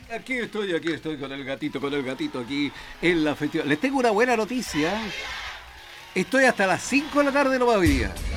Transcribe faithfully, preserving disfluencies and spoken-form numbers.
Aquí estoy, aquí estoy con el gatito, con el gatito aquí en la festividad. Les tengo una buena noticia. Estoy hasta las cinco de la tarde nomás hoy día.